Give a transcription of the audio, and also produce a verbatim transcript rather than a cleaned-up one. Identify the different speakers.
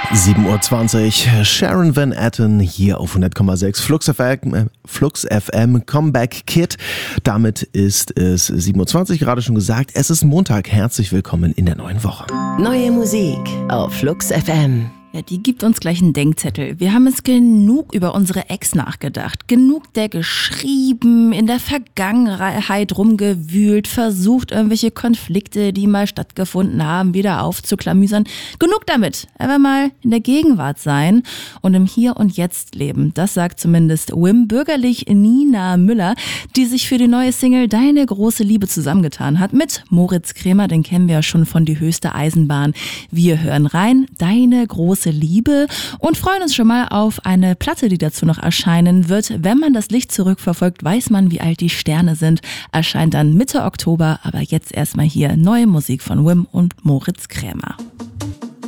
Speaker 1: sieben Uhr zwanzig, Sharon Van Etten hier auf hundert Komma sechs Flux F M, äh, Flux F M Comeback Kid. Damit ist es sieben Uhr zwanzig, gerade schon gesagt. Es ist Montag. Herzlich willkommen in der neuen Woche.
Speaker 2: Neue Musik auf Flux F M.
Speaker 3: Ja, die gibt uns gleich einen Denkzettel. Wir haben es genug über unsere Ex nachgedacht. Genug der geschrieben, in der Vergangenheit rumgewühlt, versucht, irgendwelche Konflikte, die mal stattgefunden haben, wieder aufzuklamüsern. Genug damit. Einfach mal in der Gegenwart sein und im Hier und Jetzt leben. Das sagt zumindest Wim, bürgerlich Nina Müller, die sich für die neue Single Deine große Liebe zusammengetan hat mit Moritz Krämer. Den kennen wir ja schon von Die höchste Eisenbahn. Wir hören rein. Deine große Liebe und freuen uns schon mal auf eine Platte, die dazu noch erscheinen wird. Wenn man das Licht zurückverfolgt, weiß man, wie alt die Sterne sind. Erscheint dann Mitte Oktober, aber jetzt erstmal hier neue Musik von Wim und Moritz Krämer.